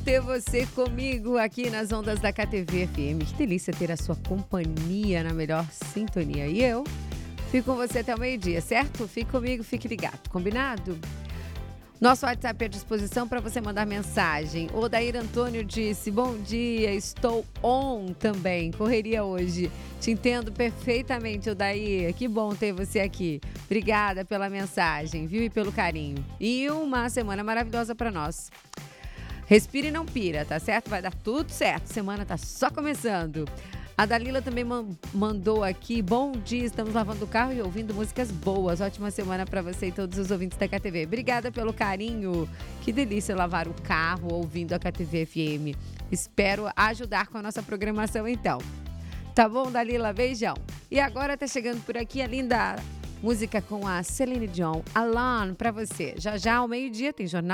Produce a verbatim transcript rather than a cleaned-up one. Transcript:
ter você comigo aqui nas ondas da K T V F M. Que delícia ter a sua companhia na melhor sintonia. E eu fico com você até o meio-dia, certo? Fique comigo, fique ligado. Combinado? Nosso WhatsApp é à disposição para você mandar mensagem. O Odair Antônio disse, bom dia, estou on também, correria hoje. Te entendo perfeitamente, Odair. Que bom ter você aqui. Obrigada pela mensagem, viu? E pelo carinho. E uma semana maravilhosa para nós. Respira e não pira, tá certo? Vai dar tudo certo. Semana tá só começando. A Dalila também mandou aqui, bom dia, estamos lavando o carro e ouvindo músicas boas. Ótima semana para você e todos os ouvintes da K T V. Obrigada pelo carinho. Que delícia lavar o carro ouvindo a K T V F M. Espero ajudar com a nossa programação então. Tá bom, Dalila? Beijão. E agora tá chegando por aqui a linda música com a Celine Dion, Alone, para você. Já já ao meio-dia tem Jornal